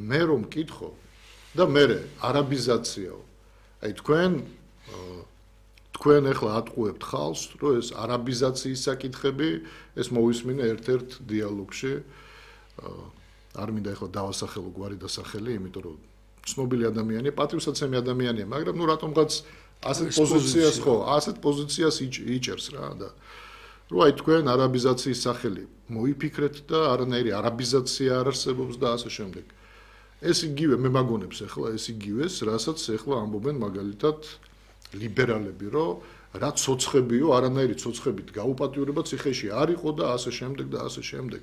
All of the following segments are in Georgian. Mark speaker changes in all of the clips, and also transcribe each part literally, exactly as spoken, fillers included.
Speaker 1: მე რომ მკითხო და მე არაბიზაციაო. აი თქვენ თქვენ ახლა ატყუებთ ხალხს, რომ ეს არაბიზაციის საკითხები ეს მოვისმინე ერთ-ერთ დიალოგში. არ მინდა ახლა დავასახელო გვარი და სახელი, იმიტომ რომ ცნობილი ადამიანია, პატივსაცემი ადამიანია, მაგრამ ნუ რატომღაც ასეთ პოზიციას ხო, ასეთ პოზიციას იჭერს რა და რომ აი თქვენ არაბიზაციის სახელი მოიფიქრეთ და არანაირი არაბიზაცია არ არსებობს და ასე შემდეგ. ეს იგივე მე მაგონებს ახლა ეს იგივეს, რასაც ახლა ამბობენ მაგალითად ლიბერალები, რომ რა ცოცხებიო, არანაირი ცოცხებით გაუპატიურება ციხეში არ იყო და ასე შემდეგ და ასე შემდეგ.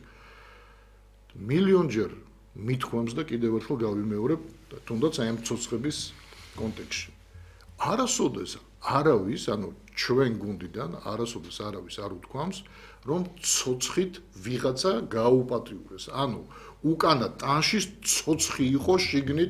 Speaker 1: მილიონჯერ მithქვამს და კიდევ ერთხელ გავიმეორებ, თუნდაც აი ამ ცოცხების კონტექსტში. არასოდეს არავის, ანუ ჩვენ გუნდიდან არასოდეს არავის არ უთქვამს, რომ ცოცხით ვიღაცა გააუპატიურეს. ანუ უკანა ტანში ცოცხი იყო შიგნით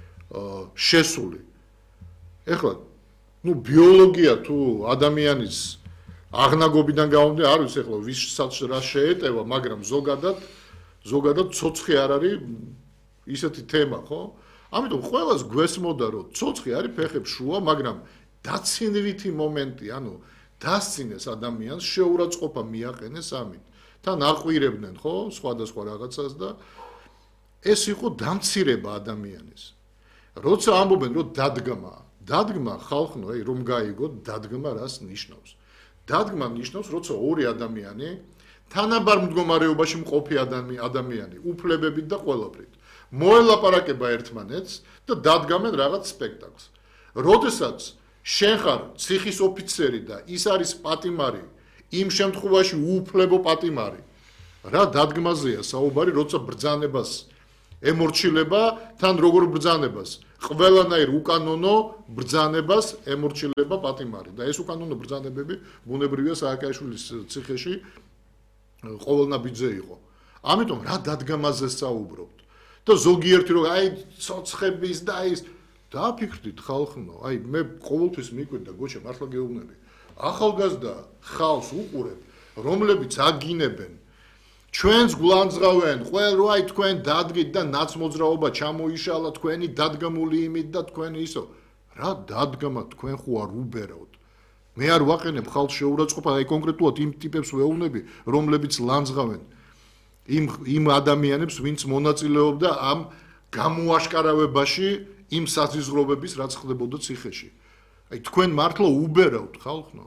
Speaker 1: შესული. ეხლა ნუ ბიოლოგია თუ ადამიანის აღნაგობიდან გამომდინარე, არ ვიცი ეხლა ვისაც რა შეეტევა, მაგრამ ზოგადად ზოგადად ცოცხი არ არის ისეთი თემა, ხო? ამიტომ ყველას გვესმოდა, რომ ცოცხი არის ფეხებს შუა, მაგრამ დაცინვითი მომენტი, ანუ დასცინეს ადამიანს, შეურაცხყოფა მიაყენეს ამით. თან აყვირებდნენ, ხო, სხვადასხვა რაღაცას და ეს იყო დამცირება ადამიანის. როცა ამბობენ, რომ დადგმა, დადგმა ხალხნო, აი რომ გაიგოთ, დადგმა რას ნიშნავს? დადგმა ნიშნავს, როცა ორი ადამიანი თანაბარ მდგომარეობაში მყოფი ადამიანი, უფლებებით და ყველაფრით მოელაპარაკება ერთმანეთს და დადგამენ რაღაც სპექტაკლს. როდესაც შენ ხარ ციხის ოფიცერი და ის არის პატიმარი, იმ შემთხვევაში უუფლებო პატიმარი. რა დადგმაზეა საუბარი, როცა ბრძანებას ემორჩილება, თან როგორ ბრძანებას? ყველანაირ უკანონო ბრძანებას ემორჩილება პატიმარი და ეს უკანონო ბრძანებები ბუნებრივია სააკაშვილის ციხეში ყოველნაბიჯზე იყო. ამიტომ რა დადგამაზე საუბრობთ? და ზოგიერთი რომ აი ცოცხების და ის დააფიქრდით ხალხნო, აი მე ყოველთვის მიკვირდა გოჩა მართლა გეუბნები. ახალგაზრდა ხალხს უყურებ, რომლებიც აგინებენ ჩვენს გულანძღავენ, ყველ რო აი თქვენ დადგით და ნაცმოძრაობა ჩამოიშალა თქვენი დადგმული იმით და თქვენი ისო. რა დადგმა თქვენ ხო არ უბერავთ? მე არ ვაყენებ ხალხს შეურაცხყოფა, აი კონკრეტულად იმ ტიპებს ვეუბნები, რომლებიც ლანძღავენ იმ იმ ადამიანებს, ვინც მონაწილეობდა ამ გამოაშკარავებაში, იმ საზიზღრობების, რაც ხდებოდა ციხეში. აი თქვენ მართლა უბერავთ ხალხნო.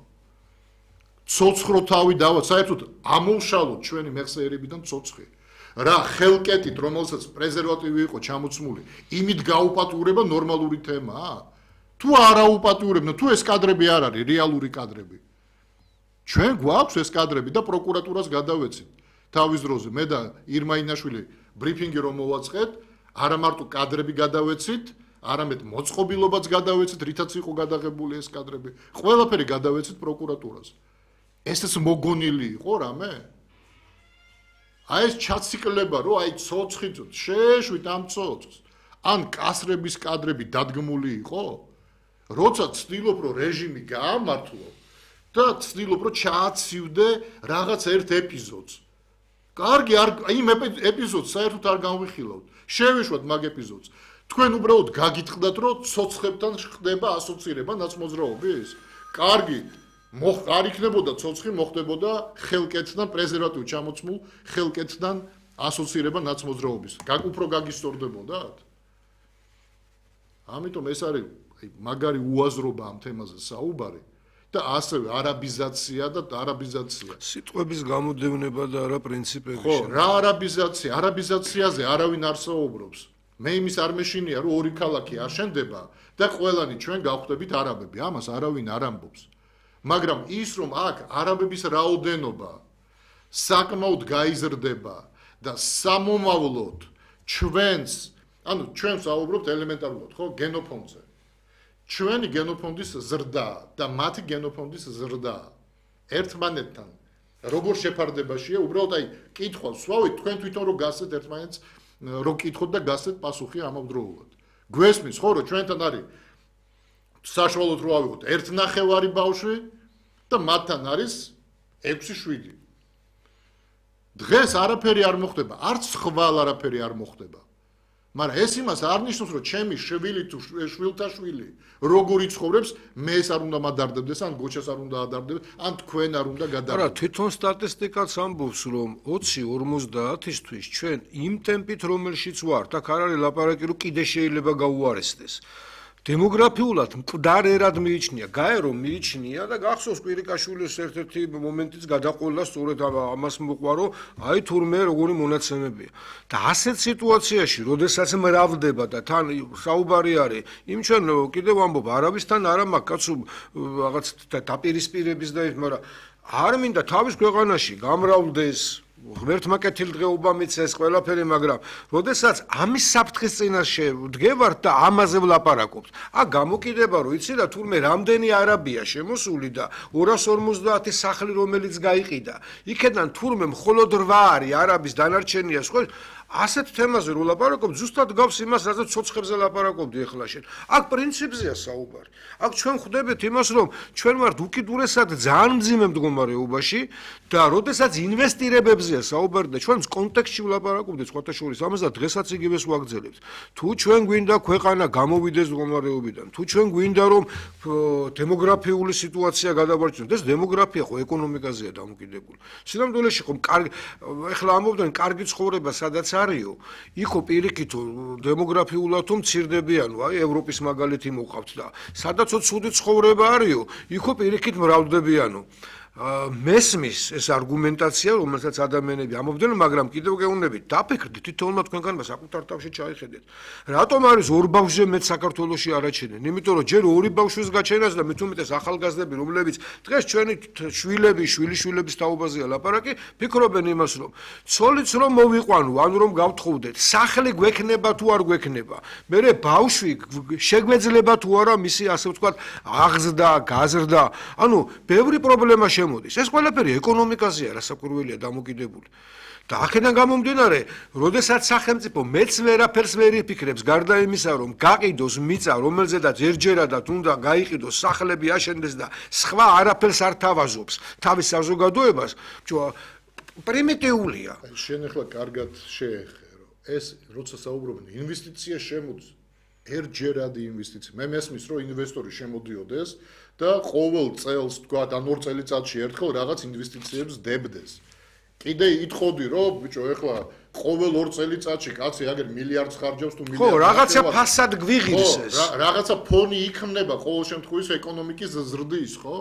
Speaker 1: ცოცხრო თავი დავა, საერთოდ ამოუშალოთ ჩვენი მეხსიერებიდან ცოცხი. რა ხელკეტით, რომელსაც პრეზერვატივი იყო ჩამოცმული, იმით გაუპატიურება ნორმალური თემაა? თუ არა უპატიურებენ, თუ ეს კადრები არ არის რეალური კადრები. ჩვენ გვაქვს ეს კადრები და პროკურატურას გადავეცით. თავის დროზე მე და ირმა ინაშვილი ბრიფინგი რომ მოვაწყეთ, არა მარტო კადრები გადავეცით, არამედ მოწყობილობაც გადავეცით, რითაც იყო გადაღებული ეს კადრები. ყველაფერი გადავეცით პროკურატურას. ესეც მოგონილი იყო რამე? აი ეს ჩაციკლება, რომ აი ცოცხით შეეშვით ამ ცოცხს. ან კასრების კადრები დადგმული იყო? როცა ცდილობ რომ რეჟიმი გაამართლო და ცდილობ რომ ჩააცივდე რაღაც ერთ ეპიზოდს. კარგი, იმ ეპიზოდს საერთოდ არ განვიხილავთ. შევეშვათ მაგ ეპიზოდს. თქვენ უბრალოდ გაგიტყდათ, რომ ცოცხებთან ხდება ასოცირება ნაცმოძრაობის? კარგი, არ იქნებოდა ცოცხი, მოხდებოდა ხელკეთთან პრეზერვატივი ჩამოცმულ ხელკეთთან ასოცირება ნაცმოძრაობის. უფრო გაგისტორდებოდათ? ამიტომ ეს არის მაგარი უაზრობა ამ თემაზე საუბარი და ასევე არაბიზაცია და არაბიზაცია.
Speaker 2: სიტყვების გამოდევნება და არა პრინციპები.
Speaker 1: ხო, რა არაბიზაცია? არაბიზაციაზე არავინ არ საუბრობს. მე იმის არ მეშინია, რომ ორი ქალაქი არ შენდება და ყველანი ჩვენ გავხდებით არაბები. ამას არავინ არ ამბობს. მაგრამ ის რომ აქ არაბების რაოდენობა საკმაოდ გაიზრდება და სამომავლოდ ჩვენს, ანუ ჩვენ საუბრობთ ელემენტარულად, ხო, გენოფონდზე. ჩვენი გენოფონდის ზრდა და მათი გენოფონდის ზრდა ერთმანეთთან როგორ შეფარდებაშია, უბრალოდ აი კითხავს სვავით, თქვენ თვითონ რო გასცეთ ერთმანეთს, რო კითხოთ და გასცეთ პასუხი ამავდროულად. გვესმის, ხო, რომ ჩვენთან არის საშუალოდ რო ავიღოთ ერთ ნახევარი ბავშვი და მათთან არის ექვსი შვიდი. დღეს არაფერი არ მოხდება, არც ხვალ არაფერი არ მოხდება. მაგრამ ეს იმას არ ნიშნავს, რომ ჩემი შვილი თუ შვილთა შვილი როგორ იცხოვრებს, მე ეს არ უნდა მადარდებდეს, ან გოჩას არ უნდა ადარდებდეს, ან თქვენ არ უნდა გადარდებდეს.
Speaker 2: არა, თვითონ სტატისტიკაც ამბობს, რომ ოცი ორმოცდაათისთვის ჩვენ იმ ტემპით, რომელშიც ვართ, აქ არ არის ლაპარაკი, რომ კიდე შეიძლება გაუარესდეს. Демографიულად მკვდარ ერად მიიჩნია, გაერო მიიჩნია და გახსოვს კვირიკაშვილის ერთ-ერთი მომენტიც გადაყოლა სწორედ ამას მოყვა, რომ აი თურმე როგორი მონაცემებია. და ასეთ სიტუაციაში, როდესაც მრავლდება და თან საუბარი არის, იმ ჩვენ კიდევ ვამბობ, არავისთან არა მაქვს კაცო რაღაც დაპირისპირების და ის, მაგრამ არ მინდა თავის ქვეყანაში გამრავლდეს ღმერთმა კეთილდღეობა მიცეს ყველაფერი, მაგრამ როდესაც ამის საფრთხის წინაშე ვდგევართ და ამაზე ვლაპარაკობთ, აქ გამოკიდება, რომ იცი რა, თურმე რამდენი არაბია შემოსული და ორას ორმოცდაათი სახლი რომელიც გაიყიდა, იქიდან თურმე მხოლოდ რვა არის არაბის დანარჩენია სხვა ასეთ თემაზე რო ლაპარაკობ, ზუსტად გავს იმას, რასაც ცოცხებზე ლაპარაკობდი ახლა შენ. აქ პრინციპზეა საუბარი. აქ ჩვენ ხვდებით იმას, რომ ჩვენ ვართ უკიდურესად ძალიან მძიმე მდგომარეობაში და როდესაც ინვესტირებებზეა საუბარი და ჩვენ კონტექსტში ვლაპარაკობდით სხვათა შორის, ამას და დღესაც იგივეს ვაგრძელებთ. თუ ჩვენ გვინდა ქვეყანა გამოვიდეს მდგომარეობიდან, თუ ჩვენ გვინდა რომ დემოგრაფიული სიტუაცია გადავარჩინოთ, ეს დემოგრაფია ხო ეკონომიკაზეა დამოკიდებული. სინამდვილეში ხო ახლა ამბობდნენ კარგი ცხოვრება სადაც არისო, იქო პირიქით დემოგრაფიულად თუ მცირდებიანო, აი ევროპის მაგალითი მოყავთ და სადაცო ცუდი ცხოვრება არისო, იქო პირიქით მრავლდებიანო. მესმის ეს არგუმენტაცია, რომელსაც ადამიანები ამობდნენ, მაგრამ კიდევ გეუბნებით, დაფიქრდით თითოეულმა თქვენგანმა საკუთარ თავში ჩაიხედეთ. რატომ არის ორ ბავშვზე მეტ საქართველოში არაჩენენ? იმიტომ რომ ჯერ ორი ბავშვის გაჩენას და მით უმეტეს ახალგაზრდები, რომლებიც დღეს ჩვენი შვილები, შვილიშვილების თაობაზეა ლაპარაკი, ფიქრობენ იმას, რომ ცოლიც რომ მოვიყვანო, ანუ რომ გავთხოვდეთ, სახლი გვექნება თუ არ გვექნება. მერე ბავშვი შეგვეძლება თუ არა მისი ასე ვთქვათ, აღზრდა, გაზრდა. ანუ ბევრი პრობლემა შემოდის. ეს ყველაფერი ეკონომიკაზეა, რასაკვირველია დამოკიდებული. და აქედან გამომდინარე, როდესაც სახელმწიფო მეც ვერაფერს ვერ იფიქრებს, გარდა იმისა, რომ გაყიდოს მიწა, რომელზედაც ერთჯერადად უნდა გაიყიდოს სახლები, აშენდეს და სხვა არაფერს არ თავაზობს თავის საზოგადოებას, პრიმიტიულია.
Speaker 1: შენ ახლა კარგად შეეხე, რომ ეს როცა საუბრობენ ინვესტიცია შემოდის, ერთჯერადი ინვესტიცია. მე მესმის, რომ ინვესტორი შემოდიოდეს და ყოველ წელს, თქვა, ან ორ წელიწადში ერთხელ რაღაც ინვესტიციებს დებდეს. კიდე იტყოდი, რომ ბიჭო, ახლა ყოველ ორ წელიწადში კაცი აგერ მილიარდს ხარჯავს თუ მილიარდს.
Speaker 2: ხო, რაღაცა ფასად გვიღირს ეს.
Speaker 1: რაღაცა ფონი იქმნება ყოველ შემთხვევაში ეკონომიკის ზრდის, ხო?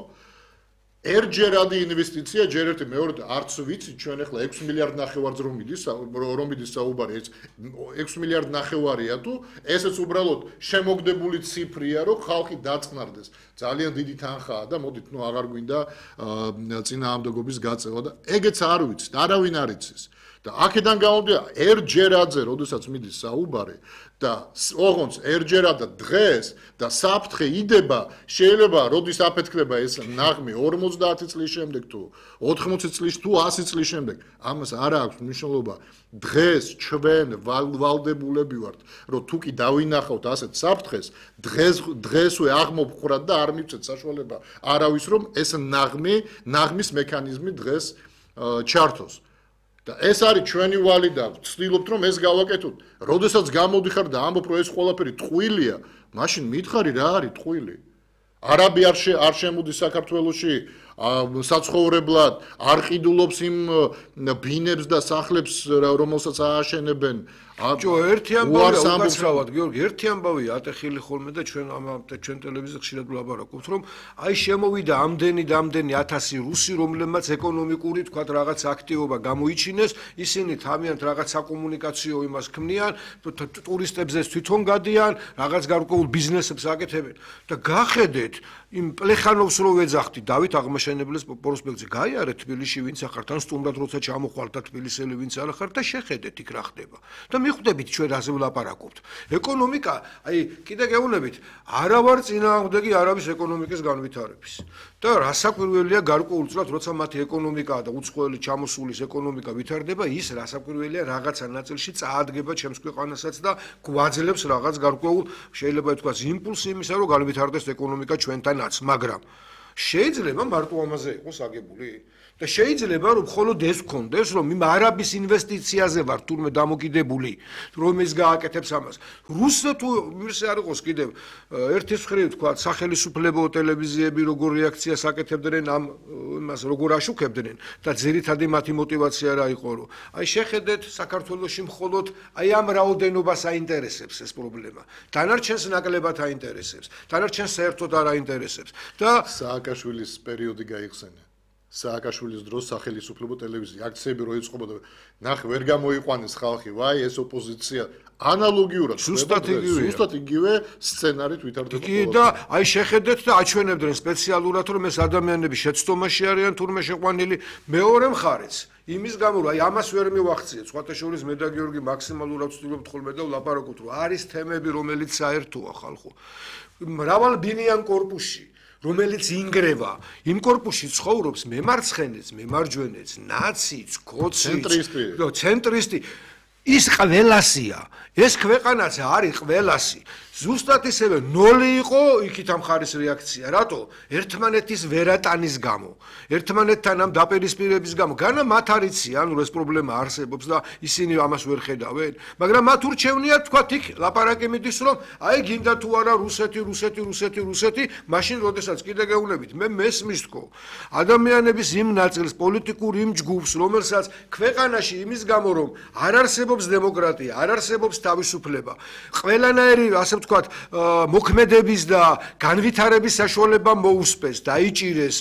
Speaker 1: ერთჯერადი ინვესტიცია, ჯერ ერთი, მეორე არც ვიცი, ჩვენ ახლა ექვსი მილიარდ ნახევარს რომ მიდის, რომ მიდის საუბარი, ეს ექვსი მილიარდ ნახევარია თუ ესეც უბრალოდ შემოგდებული ციფრია, რომ ხალხი დაწყნარდეს. ძალიან დიდი თანხაა და მოდით, ნუ აღარ გვინდა წინააღმდეგობის გაწევა და ეგეც არ ვიცით, არავინ არ იცის. და აქედან გამომდინარე, ერთჯერადზე, როდესაც მიდის საუბარი და ოღონდ ერთჯერად დღეს და საფრთხე იდება, შეიძლება როდის აფეთქდება ეს ნაღმი ორმოცდაათი წლის შემდეგ თუ ოთხმოცი წლის თუ ასი წლის შემდეგ, ამას არ აქვს მნიშვნელობა. დღეს ჩვენ ვალდებულები ვართ, რომ თუ კი დავინახავთ ასეთ საფრთხეს, დღეს დღესვე აღმოვხვრათ და არ მივცეთ საშუალება არავის რომ ეს ნაღმი, ნაღმის მექანიზმი დღეს ჩართოს. და ეს არის ჩვენი ვალი და ვცდილობთ რომ ეს გავაკეთოთ. როდესაც გამოდიხარ და ამბობ რომ ეს ყველაფერი ტყუილია, მაშინ მითხარი რა არის ტყუილი? არაბი არ არ შემოდის საქართველოში საცხოვრებლად, არ ყიდულობს იმ ბინებს და სახლებს, რომელსაც ააშენებენ.
Speaker 2: ჯო ერთი ამბავია უკაცრავად, გიორგი, ერთი ამბავია ატეხილი ხოლმე და ჩვენ ამ ჩვენ ტელევიზიაზე ხშირად ვლაპარაკობთ, რომ აი შემოვიდა ამდენი და ამდენი ათასი რუსი, რომლებმაც ეკონომიკური თქვა რაღაც აქტივობა გამოიჩინეს, ისინი თავიანთ რაღაც საკომუნიკაციო იმას ქმნიან, ტურისტებზეც თვითონ გადიან, რაღაც გარკვეულ ბიზნესებს აკეთებენ და გახედეთ იმ პლეხანოვს რო ვეძახთი დავით აღმაშენებლის პროსპექტზე გაიარეთ თბილისში ვინც ახართ ან სტუმრად როცა ჩამოხვალთ და თბილისელი ვინც არ ახართ და შეხედეთ იქ რა ხდება და მიხვდებით ჩვენ რაზე ვლაპარაკობთ ეკონომიკა აი კიდე გეუბნებით არა ვარ წინააღმდეგი არავის ეკონომიკის განვითარების და რასაკვირველია გარკვეულწილად როცა მათი ეკონომიკაა და უცხოელი ჩამოსulis ეკონომიკა ვითარდება ის რასაკვირველია რაღაცა ნაწილში წაადგება ჩემს ქვეყანასაც და გვაძლევს რაღაც გარკვეულ შეიძლება ითქვას იმპულსი იმისა რომ განვითარდეს ეკონომიკა ჩვენთანაც მაგრამ შეიძლება მარტო ამაზე იყოს აგებული და შეიძლება რომ მხოლოდ ეს გქონდეს რომ იმ არაბის ინვესტიციაზე ვარ თურმე დამოკიდებული რომ ის გააკეთებს ამას რუსეთს თუ ის არ იყოს კიდევ ერთის მხრივ თქვა სახელმწიფო ტელევიზიები როგორ რეაქციას აკეთებდნენ ამ იმას როგორ აშუქებდნენ და ძირითადი მათი мотиваცია რა იყო რომ აი შეხედეთ საქართველოში მხოლოდ აი ამ რაოდენობას აინტერესებს ეს პრობლემა დანარჩენს ნაკლებად აინტერესებს დანარჩენს საერთოდ არ აინტერესებს და
Speaker 1: სააკაშვილის პერიოდი გაიხსენე სააკაშვილის დროს სახელმწიფო ტელევიზია აქციები რო იწყებოდა ნახე ვერ გამოიყვანეს ხალხი ვაი ეს ოპოზიცია ანალოგიურად
Speaker 2: ზუსტად იგივეა
Speaker 1: ზუსტად იგივე სცენარით ვითარდება
Speaker 2: კი და აი შეხედეთ და აჩვენებდნენ სპეციალურად რომ ეს ადამიანები შეცდომაში არიან თურმე შეყვანილი მეორე მხარეც იმის გამო რომ აი ამას ვერ მივახციეთ სხვათა შორის მე და გიორგი მაქსიმალურად ვცდილობთ ხოლმე და ვლაპარაკობთ რომ არის თემები რომელიც საერთოა ხალხო მრავალბინიან კორპუსში რომელიც ინგრევა იმ კორპუსში ცხოვრობს მემარცხენეც მემარჯვენეც ნაციც კოციც ცენტრისტი ის ყველასია ეს ქვეყანაც არის ყველასი ზუსტად ისევე ნოლი იყო იქით ამ ხარის რეაქცია რატო ერთმანეთის ვერატანის გამო ერთმანეთთან ამ დაპირისპირების გამო განა მათ არიციან ანუ ეს პრობლემა არსებობს და ისინი ამას ვერ ხედავენ მაგრამ მათ ურჩევნიათ თქვა იქ ლაპარაკი მიდის რომ აი გინდა თუ არა რუსეთი რუსეთი რუსეთი რუსეთი მაშინ როდესაც კიდე გეუბნებით მე მესმის თქო ადამიანების იმ ნაწილს პოლიტიკურ იმ ჯგუფს რომელსაც ქვეყანაში იმის გამო რომ არ არსებობს დემოკრატია არ არსებობს თავისუფლება ყველანაირი ასე ვთქვათ მოქმედების და განვითარების საშუალება მოუსპეს დაიჭირეს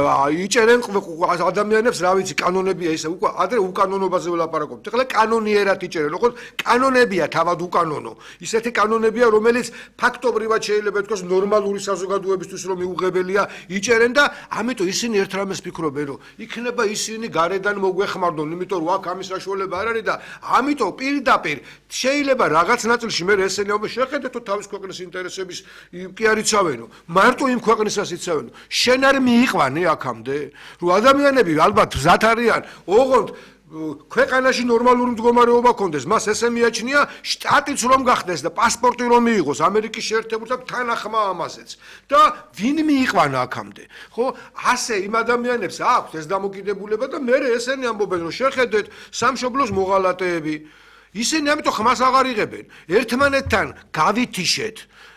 Speaker 2: იჭერენ ადამიანებს რა ვიცი კანონებია ისე უკვე ადრე უკანონობაზე ვლაპარაკობთ ახლა კანონიერად იჭერენ ოღონდ კანონებია თავად უკანონო ისეთი კანონებია რომელიც ფაქტობრივად შეიძლება ითქვას ნორმალური საზოგადოებისთვის რომ მიუღებელია იჭერენ და ამიტომ ისინი ერთ რამეს ფიქრობენ რომ იქნება ისინი გარედან მოგვეხმარდონ იმიტომ რომ აქ ამის საშუალება არ არის და ამიტომ პირდაპირ შეიძლება რაღაც ნაწილში მე ესენი ამ შეხედეთ თუ თავის ქვეყნის ინტერესების კი არ იცავენო მარტო იმ ქვეყნისას იცავენო შენ არ მიიყვანე აქამდე რომ ადამიანები ალბათ მზად არიან ოღონდ ქვეყანაში ნორმალური მდგომარეობა ქონდეს მას ესე მიაჩნია შტატიც რომ გახდეს და პასპორტი რომ მიიღოს ამერიკის შეერთებულ შტატებში თანახმა ამაზეც და ვინ მიიყვანა აქამდე ხო ასე იმ ადამიანებს აქვს ეს დამოკიდებულება და მე ესენი ამბობენ რომ შეხედეთ სამშობლოს მოღალატეები ისინი ამიტომ ხმას აღარ იღებენ ერთმანეთთან გავითიშეთ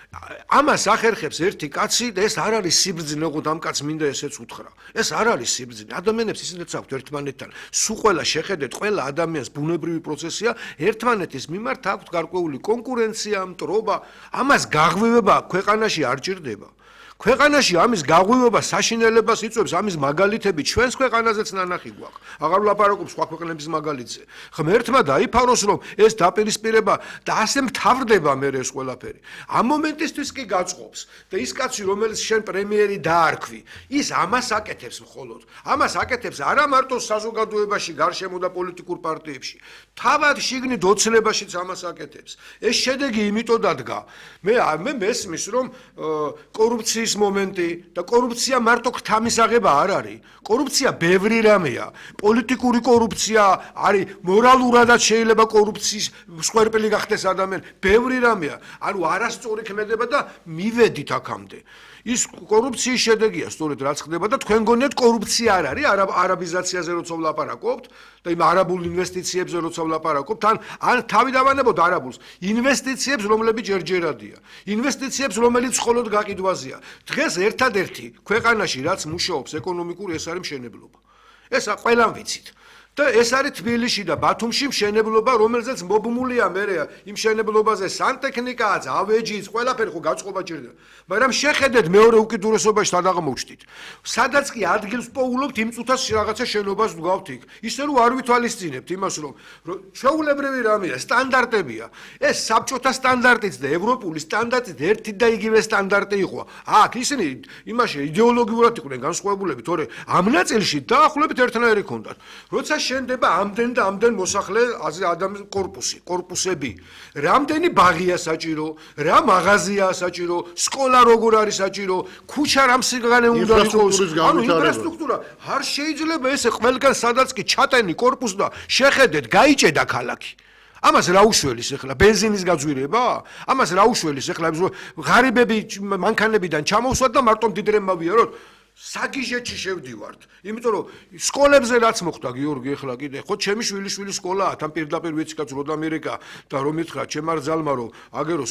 Speaker 2: ამას ახერხებს ერთი კაცი და ეს არ არის სიბრძნე ოღონდ ამ კაცს მინდა ესეც უთხრა ეს არ არის სიბრძნე ადამიანებს ისინიც აქვთ ერთმანეთთან სულ ყველა შეხედეთ ყველა ადამიანს ბუნებრივი პროცესია ერთმანეთის მიმართ აქვთ გარკვეული კონკურენცია მტრობა ამას გაღვივება ქვეყანაში არ ჭირდება ქვეყანაში ამის გაღვივება საშინელებას იწვევს ამის მაგალითები ჩვენს ქვეყანაზეც ნანახი გვაქვს აღარ ვლაპარაკობ სხვა ქვეყნების მაგალითზე ღმერთმა დაიფაროს რომ ეს დაპირისპირება და ასე მთავრდება მე ეს ყველაფერი ამ მომენტისთვის კი გაწყობს და ის კაცი რომელიც შენ პრემიერი დაარქვი ის ამას აკეთებს მხოლოდ ამას აკეთებს არა მარტო საზოგადოებაში გარშემო და პოლიტიკურ პარტიებში თავად შიგნით ოცნებაშიც ამას აკეთებს ეს შედეგი იმიტომ დადგა მე მე მესმის რომ კორუფციის მომენტი და კორუფცია მარტო ქთამისაღება არ არის კორუფცია ბევრი რამეა პოლიტიკური კორუფცია არის მორალურადაც შეიძლება კორუფციის მსხვერპლი გახდეს ადამიანი ბევრი რამეა ანუ არასწორი ქმედება და მივედით აქამდე ის კორუფციის შედეგია სწორედ რაც ხდება და თქვენ გონიათ კორუფცია არ არის არაბიზაციაზე როცა ვლაპარაკობთ და იმ არაბულ ინვესტიციებზე როცა ვლაპარაკობთ ან ან თავი დავანებოთ არაბულს ინვესტიციებს რომლებიც ჯერჯერადია ინვესტიციებს რომელიც მხოლოდ გაყიდვაზეა დღეს ერთადერთი ქვეყანაში რაც მუშაობს ეკონომიკური ეს არის მშენებლობა ეს ყველამ ვიცით და ეს არის თბილისში და ბათუმში მშენებლობა რომელზეც მობმულია მე იმ მშენებლობაზე სანტექნიკაც ავეჯიც ყველაფერი ხო გაწყობა ჭირდება მაგრამ შეხედეთ მეორე უკიდურესობაში სად აღმოჩნდით სადაც კი ადგილს პოულობთ იმ წუთას რაღაცა შენობას ვდგავთ იქ ისე რომ არ ვითვალისწინებთ იმას რომ ჩვეულებრივი რამეა სტანდარტებია ეს საბჭოთა სტანდარტიც და ევროპული სტანდარტიც ერთი და იგივე სტანდარტი იყო აქ ისინი იმაში იდეოლოგიურად იყვნენ განსხვავებულები თორე ამ ნაწილში დაახლოებით ერთნაირი ჰქონდათ როცა შენდება ამდენ და ამდენ მოსახლე ადამიანის კორპუსი, კორპუსები. რამდენი ბაღია საჭირო, რა მაღაზია საჭირო, სკოლა როგორ არის საჭირო, ქუჩა რამ სიგანე უნდა იყოს. ანუ ინფრასტრუქტურა არ შეიძლება ესე ყველგან სადაც კი ჩატენი კორპუსი და შეხედეთ, გაიჭედა ქალაქი. ამას რა უშველის ახლა ბენზინის გაძვირება? ამას რა უშველის ახლა ღარიბები მანქანებიდან ჩამოვსვათ და მარტო მდიდრებმა ვიაროთ? საგიჟეთში შევდივართ, იმიტომ რომ სკოლებზე რაც მოხდა გიორგი ეხლა კიდე, ხო ჩემი შვილიშვილის სკოლაა, თან პირდაპირ ვიცი კაც როდამერიკა და რომ მითხრა ჩემ არ ძალმა რომ აგერო